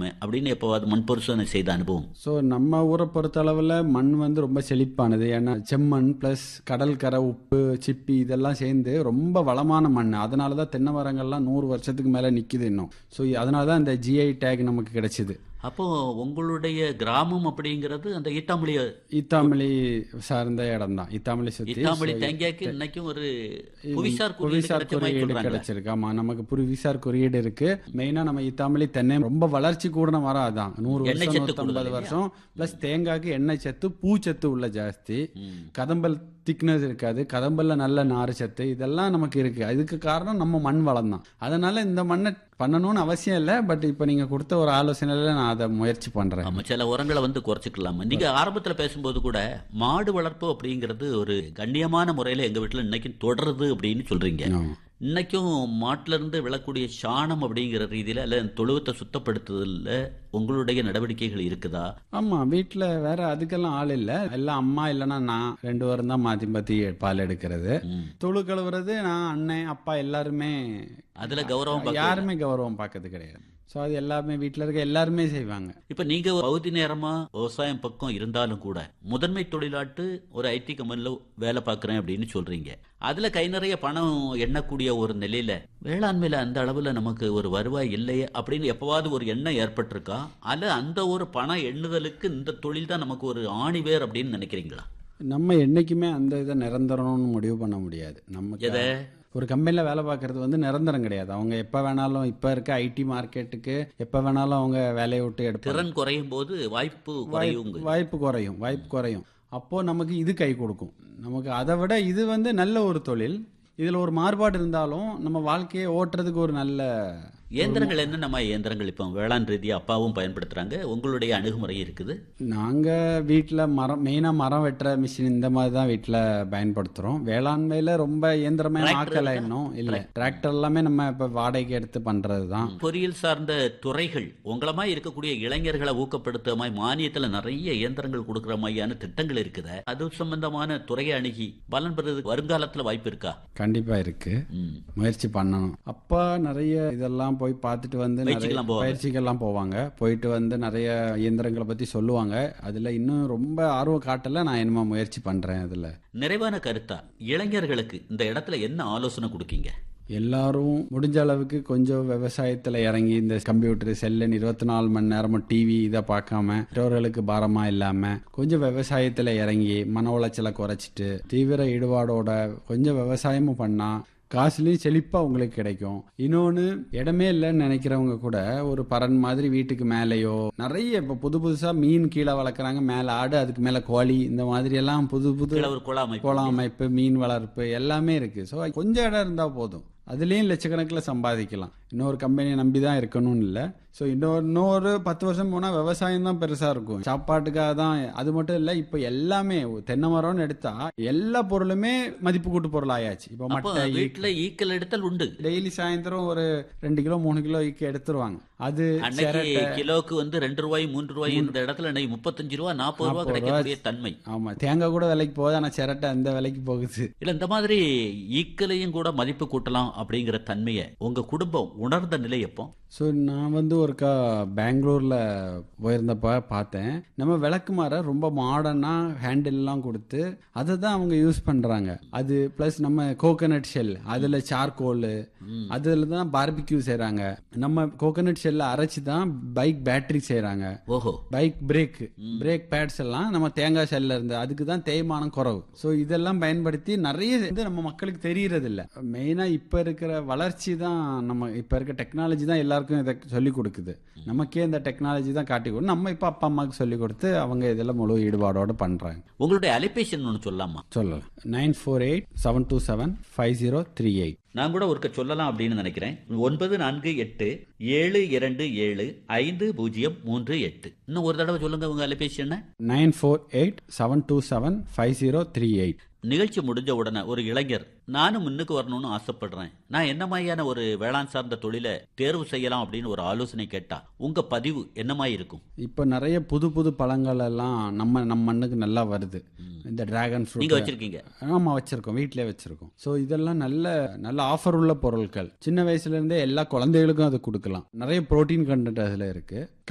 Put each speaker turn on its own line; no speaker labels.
இருக்கலாமே அப்படின்னு எப்போவாது மண் பரிசோதனை செய்த அனுபவம்?
ஸோ நம்ம ஊரை பொறுத்தளவில் மண் வந்து ரொம்ப செழிப்பானது. ஏன்னா செம்மண் ப்ளஸ் கடற்கரை உப்பு சிப்பி இதெல்லாம் சேர்ந்து ரொம்ப வளமான மண். அதனால தான் தென்னை மரங்கள்லாம் 100 வருஷத்துக்கு மேலே நிற்கிது இன்னும். ஸோ அதனால தான் இந்த ஜிஐ டேக் நமக்கு கிடைச்சிது.
அப்போ உங்களுடைய கிராமம் அப்படிங்கிறது அந்த
ஈத்தாமலி சார்ந்த இடம் தான். ஈத்தாமலி சுற்றி
ஈத்தாமலி தேங்காய்க்கு இன்னைக்கும் ஒரு புவிசார்
குறியீடு கிடைச்சிருக்கு. ஆமா, நமக்கு புவிசார் குறியீடு இருக்கு. மெயினா நம்ம ஈத்தாமலி தென்னை ரொம்ப வளர்ச்சி கூடின மரம் அதான். 100 வருஷம் 150 வருஷம் பிளஸ் தேங்காய்க்கு எண்ணெய் சத்து பூச்சத்து உள்ள ஜாஸ்தி. கதம்பல் திக்னஸ் இருக்காது, கதம்பல்ல நல்ல நார் சத்து இதெல்லாம் நமக்கு இருக்கு. அதுக்கு காரணம் நம்ம மண் வளம் தான். அதனால இந்த மண்ணை பண்ணணும்னு அவசியம் இல்லை. பட் இப்போ நீங்க கொடுத்த ஒரு ஆலோசனையில நான் அதை முயற்சி பண்றேன்.
சில உரங்களை வந்து குறைச்சிக்கலாம். நீங்க ஆரம்பத்தில் பேசும்போது கூட மாடு வளர்ப்பு அப்படிங்கிறது ஒரு கண்ணியமான முறையில் எங்க வீட்டில் இன்னைக்கும் தொடருது அப்படின்னு சொல்றீங்க. இன்னைக்கும் மாட்டில இருந்து விழக்கூடிய சாணம் அப்படிங்கிற ரீதியில அல்ல தொழுவத்தை சுத்தப்படுத்துதல்ல உங்களுடைய நடவடிக்கைகள் இருக்குதா?
ஆமா, வீட்டுல வேற அதுக்கெல்லாம் ஆள் இல்ல. எல்லாம் அம்மா இல்லைன்னா நான் 2 பேரும் தான் மாத்தி மாத்தி பால் எடுக்கிறது. தொழு கழுவுறது நான், அண்ணன், அப்பா எல்லாருமே.
அதுல கௌரவம்
யாருமே கௌரவம் பார்க்கறது கிடையாது. ஸோ அது எல்லாருமே வீட்டில் இருக்க எல்லாருமே செய்வாங்க.
இப்போ நீங்கள் பகுதி நேரமாக விவசாயம் பக்கம் இருந்தாலும் கூட முதன்மை தொழிலாட்டு ஒரு ஐடி கம்பெனியில் வேலை பார்க்குறேன் அப்படின்னு சொல்கிறீங்க. அதில் கை நிறைய பணம் எண்ணக்கூடிய ஒரு நிலையில் வேளாண்மையில் அந்த அளவில் நமக்கு ஒரு வருவாய் இல்லையே அப்படின்னு எப்போவாவது ஒரு எண்ணம் ஏற்பட்டிருக்கா? அல்ல அந்த ஒரு பணம் எண்ணுதலுக்கு இந்த தொழில் தான் நமக்கு ஒரு ஆணிவேர் அப்படின்னு நினைக்கிறீங்களா?
நம்ம என்னைக்குமே அந்த இதை நிரந்தரம்னு முடிவு பண்ண முடியாது. நம்ம ஒரு கம்பெனியில் வேலை பார்க்கறது வந்து நிரந்தரம் கிடையாது. அவங்க எப்போ வேணாலும் இப்போ இருக்க ஐடி மார்க்கெட்டுக்கு எப்போ வேணாலும் அவங்க வேலையை விட்டு எடுப்பாங்க.
திறன் குறையும் போது வாய்ப்பு
குறையும். அப்போது நமக்கு இது கை கொடுக்கும். நமக்கு அதை விட இது வந்து நல்ல ஒரு தொழில். இதில் ஒரு மாறுபாடு இருந்தாலும் நம்ம வாழ்க்கையை ஓட்டுறதுக்கு ஒரு நல்ல
இயந்திரங்கள் என்னென்ன இயந்திரங்கள் இப்போ வேளாண் ரீதியாக அப்பாவும் பயன்படுத்துகிறாங்க, உங்களுடைய அணுகுமுறை இருக்குது?
நாங்கள் வீட்டில் மெயினாக மரம் வெட்டுற மிஷின் இந்த மாதிரி தான் வீட்டில் பயன்படுத்துகிறோம். வேளாண்மையில் ரொம்ப இயந்திரமே ஆக்கலை இன்னும் இல்லை. டிராக்டர் எல்லாமே நம்ம இப்போ வாடகைக்கு எடுத்து பண்ணுறது தான்.
பொறியியல் சார்ந்த துறைகள் உங்களமா இருக்கக்கூடிய இளைஞர்களை ஊக்கப்படுத்த மாதிரி மானியத்தில் நிறைய இயந்திரங்கள் கொடுக்குற மாதிரியான திட்டங்கள் இருக்குது. அது சம்பந்தமான துறையை அணுகி பலன் பெறுறதுக்கு வருங்காலத்தில் வாய்ப்பு இருக்கா?
கண்டிப்பாக இருக்கு, முயற்சி பண்ணணும். அப்பா நிறைய இதெல்லாம் போய் பார்த்துட்டு வந்து பயிற்சிகள்லாம் போவாங்க. போயிட்டு வந்து நிறைய இயந்திரங்களை பற்றி சொல்லுவாங்க. அதில் இன்னும் ரொம்ப ஆர்வம் காட்டல. நான் என்னமா முயற்சி பண்ணுறேன். அதில்
நிறைவான கருத்தா இளைஞர்களுக்கு இந்த இடத்துல என்ன ஆலோசனை கொடுக்கீங்க?
எல்லாரும் முடிஞ்ச அளவுக்கு கொஞ்சம் விவசாயத்தில் இறங்கி இந்த கம்ப்யூட்டர் செல்லுன்னு 24 மணி நேரமும் டிவி இதை பார்க்காம மற்றவர்களுக்கு பாரமா இல்லாமல் கொஞ்சம் விவசாயத்தில் இறங்கி மன உளைச்சலை குறைச்சிட்டு தீவிர ஈடுபாடோட கொஞ்சம் விவசாயமும் பண்ணால் காசுலையும் செழிப்பாக உங்களுக்கு கிடைக்கும். இன்னொன்று, இடமே இல்லைன்னு நினைக்கிறவங்க கூட ஒரு பரன் மாதிரி வீட்டுக்கு மேலேயோ நிறைய இப்போ புதுசாக மீன் கீழே வளர்க்குறாங்க. மேலே ஆடு, அதுக்கு மேலே கோழி, இந்த மாதிரி எல்லாம் புது குளம் அமைப்பு, மீன் வளர்ப்பு எல்லாமே இருக்குது. ஸோ கொஞ்சம் இடம் இருந்தால் போதும், அதுலேயும் லட்சக்கணக்கில் சம்பாதிக்கலாம். இன்னொரு கம்பெனியை நம்பி தான் இருக்கணும்னு இல்லை. ஸோ இன்னொரு 10 வருஷம் போனால் விவசாயம் தான் பெருசாக இருக்கும். சாப்பாட்டுக்காக தான். அது மட்டும் இல்லை, இப்போ எல்லாமே தென்னை மரம்னு எடுத்தா எல்லா பொருளுமே மதிப்பு கூட்டு பொருள் ஆயாச்சு. இப்போ மட்டை
வீட்டில் ஈக்கல் எடுத்தல் உண்டு.
டெய்லி சாயந்தரம் ஒரு 2 கிலோ 3 கிலோ ஈக்க எடுத்துருவாங்க. அது
கிலோக்கு வந்து 2 ரூபாய் 3 ரூபாய், இந்த இடத்துல 35 ரூபா 40 ரூபா கிடைக்கக்கூடிய தன்மை.
ஆமா, தேங்காய் கூட விலைக்கு போகுது, ஆனால் சிரட்டை அந்த விலைக்கு போகுது.
இல்லை, இந்த மாதிரி ஈக்கலையும் கூட மதிப்பு கூட்டலாம் அப்படிங்கிற தன்மையை உங்க குடும்பம் உணர்ந்த நிலை எப்போ?
ஸோ நான் வந்து ஒருக்கா பெங்களூரில் போயிருந்தப்ப பார்த்தேன். நம்ம விளக்குமாற ரொம்ப மாடர்னாக ஹேண்டில்லாம் கொடுத்து அதை தான் அவங்க யூஸ் பண்ணுறாங்க. அது ப்ளஸ் நம்ம கோகனட் ஷெல், அதில் சார்கோல், அதில் தான் பார்பிக்யூ செய்கிறாங்க. நம்ம கோகனட் ஷெல்லை அரைச்சி தான் பைக் பேட்டரி செய்கிறாங்க. பைக் பிரேக் பேட்ஸ் எல்லாம் நம்ம தேங்காய் ஷெல்ல இருந்து, அதுக்கு தான் தேய்மானம் குறவு. ஸோ இதெல்லாம் பயன்படுத்தி நிறைய இது நம்ம மக்களுக்கு தெரியறது இல்லை. மெயினாக இப்போ இருக்கிற வளர்ச்சி தான், நம்ம இப்போ இருக்க டெக்னாலஜி தான் எல்லாருக்கும் இதை சொல்லிக் கொடுக்குது. நமக்கே இந்த டெக்னாலஜி தான் காட்டி கொடுத்து நம்ம இப்போ அப்பா அம்மாவுக்கு சொல்லிக் கொடுத்து அவங்க இதெல்லாம் முழு ஈடுபாடோடு பண்ணுறாங்க.
உங்களுடைய அலைபேசி ஒன்று சொல்லலாமா?
சொல்லலாம். 9487275038.
நான் கூட ஒருக்க சொல்லலாம் அப்படின்னு நினைக்கிறேன். 9487750338. இன்னும் ஒரு தடவை சொல்லுங்க உங்க அலைபேசி என்ன?
9487275038.
நிகழ்ச்சி முடிஞ்ச உடனே ஒரு இளைஞர் நானும் முன்னுக்கு வரணும்னு ஆசைப்படுறேன், நான் என்ன மாதிரியான ஒரு வேளாண் சார்ந்த தொழிலை தேர்வு செய்யலாம் அப்படின்னு ஒரு ஆலோசனை கேட்டா உங்க பதிவு என்னமாய் இருக்கும்?
இப்போ நிறைய புது புது பழங்கள் எல்லாம் நம்ம மண்ணுக்கு நல்லா வருது. இந்த டிராகன் ஃப்ரூட்
நீங்க வச்சிருக்கீங்க?
ஆமா, வச்சிருக்கோம், வீட்டிலே வச்சிருக்கோம். ஸோ இதெல்லாம் நல்ல ஆஃபர் உள்ள பொருட்கள். சின்ன வயசுல இருந்தே எல்லா குழந்தைகளுக்கும் அதை கொடுக்கலாம். நிறைய புரோட்டீன் கண்டென்ட் அதுல இருக்கு.